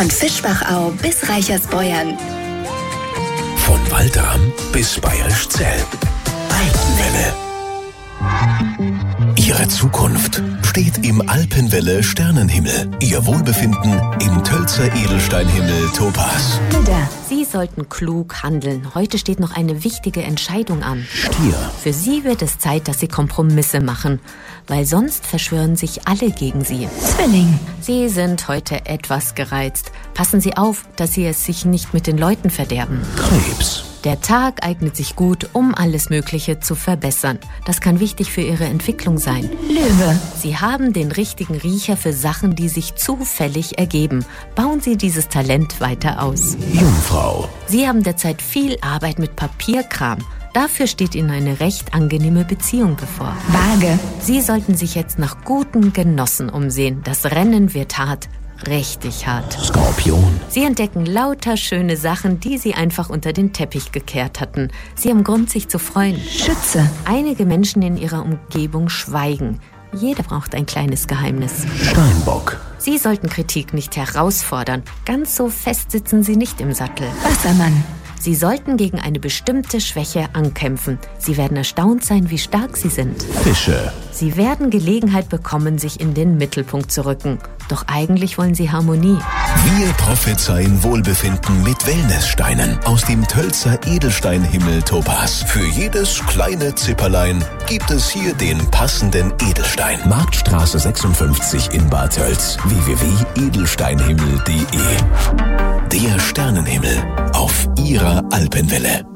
Von Fischbachau bis Reichersbeuern. Von Waldram bis Bayerisch Zell. Alpenwelle. Ihre Zukunft steht im Alpenwelle Sternenhimmel. Ihr Wohlbefinden im Tölzer Edelsteinhimmel Topaz. Sie sollten klug handeln. Heute steht noch eine wichtige Entscheidung an. Stier. Für Sie wird es Zeit, dass Sie Kompromisse machen, weil sonst verschwören sich alle gegen Sie. Zwilling. Sie sind heute etwas gereizt. Passen Sie auf, dass Sie es sich nicht mit den Leuten verderben. Krebs. Der Tag eignet sich gut, um alles Mögliche zu verbessern. Das kann wichtig für Ihre Entwicklung sein. Löwe. Sie haben den richtigen Riecher für Sachen, die sich zufällig ergeben. Bauen Sie dieses Talent weiter aus. Jungfrau. Sie haben derzeit viel Arbeit mit Papierkram. Dafür steht Ihnen eine recht angenehme Beziehung bevor. Waage. Sie sollten sich jetzt nach guten Genossen umsehen. Das Rennen wird hart. Richtig hart. Skorpion. Sie entdecken lauter schöne Sachen, die Sie einfach unter den Teppich gekehrt hatten. Sie haben Grund, sich zu freuen. Schütze. Einige Menschen in Ihrer Umgebung schweigen. Jeder braucht ein kleines Geheimnis. Steinbock. Sie sollten Kritik nicht herausfordern. Ganz so fest sitzen Sie nicht im Sattel. Wassermann. Sie sollten gegen eine bestimmte Schwäche ankämpfen. Sie werden erstaunt sein, wie stark Sie sind. Fische. Sie werden Gelegenheit bekommen, sich in den Mittelpunkt zu rücken. Doch eigentlich wollen Sie Harmonie. Wir prophezeien Wohlbefinden mit Wellnesssteinen aus dem Tölzer Edelsteinhimmel Topaz. Für jedes kleine Zipperlein gibt es hier den passenden Edelstein. Marktstraße 56 in Bad Tölz. www.edelsteinhimmel.de. Der Sternenhimmel auf Ihrer Alpenwelle.